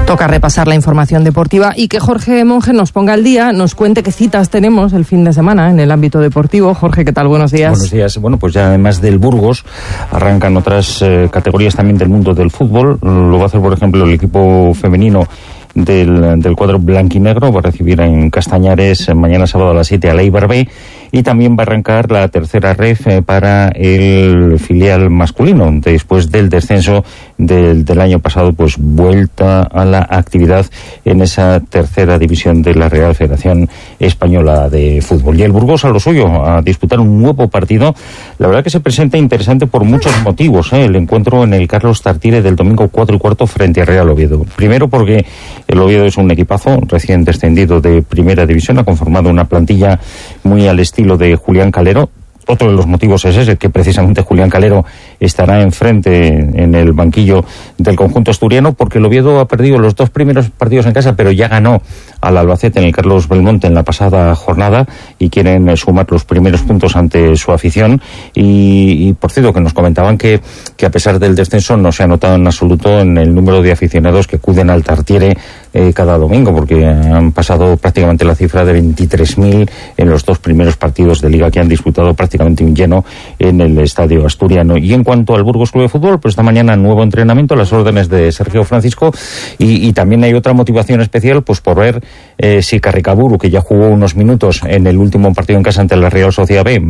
Toca repasar la información deportiva y que Jorge Monge nos ponga al día, nos cuente qué citas tenemos el fin de semana en el ámbito deportivo. Jorge, ¿qué tal? Buenos días. Buenos días. Bueno, pues ya además del Burgos, arrancan otras categorías también del mundo del fútbol. Lo va a hacer, por ejemplo, el equipo femenino del cuadro blanquinegro. Va a recibir en Castañares mañana sábado a las 7 al Eibar B. Y también va a arrancar la tercera ref para el filial masculino. Después del descenso del año pasado, pues vuelta a la actividad en esa tercera división de la Real Federación Española de Fútbol. Y el Burgos a lo suyo, a disputar un nuevo partido. La verdad que se presenta interesante por muchos motivos, el encuentro en el Carlos Tartiere del domingo 4:15 frente a Real Oviedo. Primero porque el Oviedo es un equipazo recién descendido de primera división, ha conformado una plantilla muy al estilo de Julián Calero. Otro de los motivos es ese, que precisamente Julián Calero estará enfrente en el banquillo del conjunto asturiano, porque el Oviedo ha perdido los 2 primeros partidos en casa, pero ya ganó al Albacete en el Carlos Belmonte en la pasada jornada y quieren sumar los primeros puntos ante su afición. Y por cierto, que nos comentaban que a pesar del descenso no se ha notado en absoluto en el número de aficionados que acuden al Tartiere cada domingo, porque han pasado prácticamente la cifra de 23.000 en los 2 primeros partidos de Liga que han disputado, prácticamente un lleno en el estadio asturiano. Y en cuanto al Burgos Club de Fútbol, pues esta mañana nuevo entrenamiento a las órdenes de Sergio Francisco, y también hay otra motivación especial, pues por ver si Carricaburu, que ya jugó unos minutos en el último partido en casa ante la Real Sociedad B,